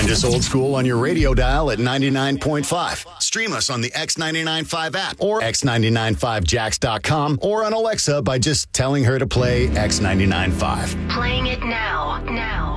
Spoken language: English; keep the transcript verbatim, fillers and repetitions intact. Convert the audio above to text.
Find us old school on your radio dial at ninety-nine point five. Stream us on the X ninety-nine point five app or x ninety-nine five jacks dot com or on Alexa by just telling her to play X ninety-nine point five. Playing it now, now.